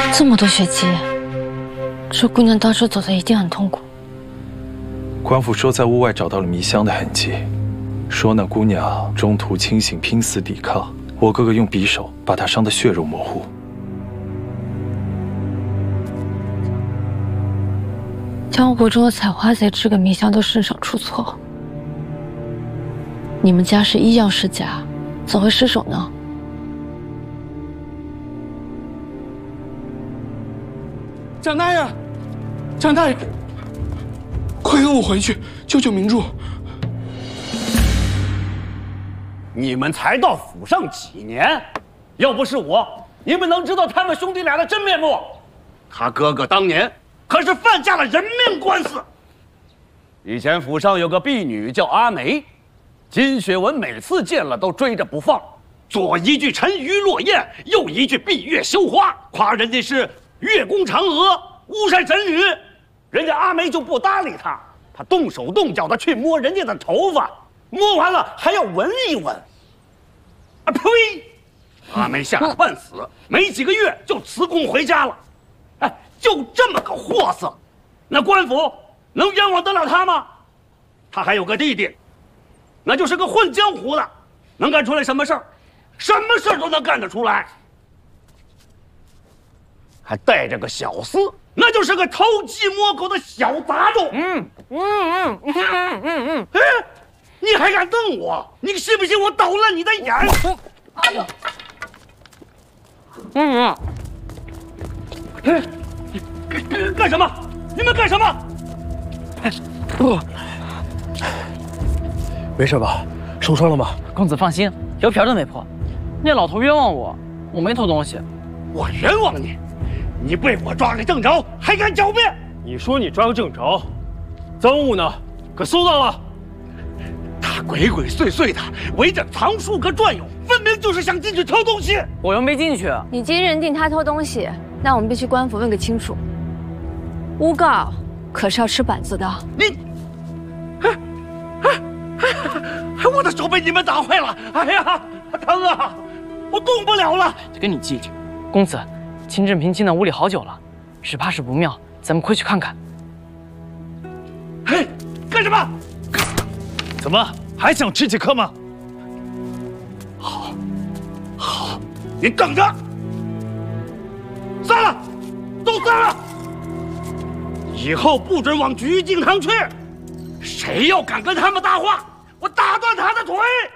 这么多血迹，这姑娘当时走的一定很痛苦。 官府说在屋外找到了迷香的痕迹，说那姑娘中途清醒，拼死抵抗。我哥哥用匕首把她伤得血肉模糊。 江湖中的采花贼这个迷香都身上出错，你们家是医药世家，怎会失手呢？ 蒋大爷，蒋大爷，快跟我回去救救明珠！ 你们才到府上几年，要不是我，你们能知道他们兄弟俩的真面目？他哥哥当年可是犯下了人命官司。以前府上有个婢女叫阿梅，金雪文每次见了都追着不放，左一句沉鱼落雁，右一句闭月羞花，夸人家是 月宫嫦娥、巫山神女，人家阿梅就不搭理他，他动手动脚的去摸人家的头发，摸完了还要闻一闻。啊呸！阿梅吓得半死，没几个月就辞工回家了。哎，就这么个货色，那官府能冤枉得了他吗？他还有个弟弟，那就是个混江湖的，能干出来什么事儿？什么事儿都能干得出来。 还带着个小厮，那就是个偷鸡摸狗的小杂种。哎，你还敢瞪我？你信不信我捣烂你的眼？哎，干什么？你们干什么？ 没事吧？受伤了吗？ 公子放心，油瓢都没破。那老头冤枉我，我没偷东西。 我冤枉你？ 你被我抓个正着，还敢狡辩？ 你说你抓个正着，赃物呢？可搜到了？ 他鬼鬼祟祟的，围着藏书阁转悠，分明就是想进去偷东西。 我又没进去。 你既认定他偷东西，那我们必须官府问个清楚。诬告可是要吃板子的。 你，我的手被你们打坏了！哎呀，疼啊！我动不了了。 就跟你计较，公子。 秦正平进到屋里好久了，只怕是不妙，咱们快去看看。 嘿，干什么？ 怎么还想吃几颗吗？ 好，好，你等着！散了，都散了！以后不准往菊敬堂去，谁要敢跟他们搭话，我打断他的腿！